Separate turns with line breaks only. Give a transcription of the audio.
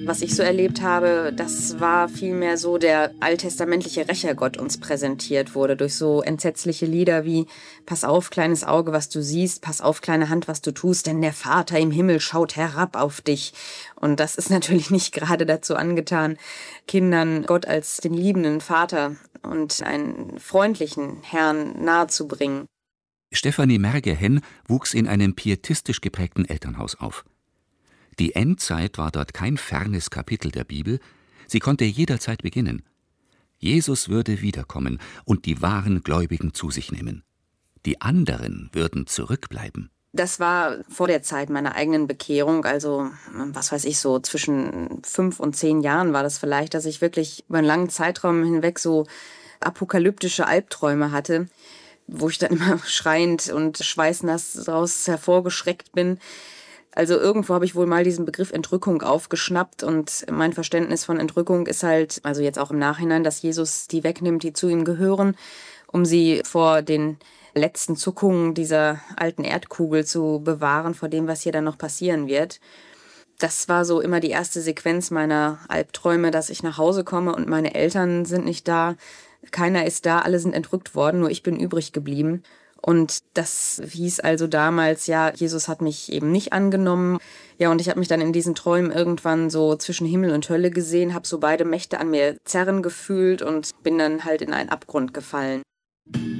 Was ich so erlebt habe, das war vielmehr so der alttestamentliche Rächergott uns präsentiert wurde durch so entsetzliche Lieder wie Pass auf, kleines Auge, was du siehst, pass auf, kleine Hand, was du tust, denn der Vater im Himmel schaut herab auf dich. Und das ist natürlich nicht gerade dazu angetan, Kindern Gott als den liebenden Vater und einen freundlichen Herrn nahezubringen.
Stefanie Merge-Henn wuchs in einem pietistisch geprägten Elternhaus auf. Die Endzeit war dort kein fernes Kapitel der Bibel, sie konnte jederzeit beginnen. Jesus würde wiederkommen und die wahren Gläubigen zu sich nehmen. Die anderen würden zurückbleiben.
Das war vor der Zeit meiner eigenen Bekehrung, also was weiß ich, so zwischen 5 und 10 Jahren war das vielleicht, dass ich wirklich über einen langen Zeitraum hinweg so apokalyptische Albträume hatte, wo ich dann immer schreiend und schweißnass daraus hervorgeschreckt bin. Also irgendwo habe ich wohl mal diesen Begriff Entrückung aufgeschnappt und mein Verständnis von Entrückung ist halt, also jetzt auch im Nachhinein, dass Jesus die wegnimmt, die zu ihm gehören, um sie vor den letzten Zuckungen dieser alten Erdkugel zu bewahren, vor dem, was hier dann noch passieren wird. Das war so immer die erste Sequenz meiner Albträume, dass ich nach Hause komme und meine Eltern sind nicht da, keiner ist da, alle sind entrückt worden, nur ich bin übrig geblieben. Und das hieß also damals, ja, Jesus hat mich eben nicht angenommen. Ja, und ich habe mich dann in diesen Träumen irgendwann so zwischen Himmel und Hölle gesehen, habe so beide Mächte an mir zerren gefühlt und bin dann halt in einen Abgrund gefallen.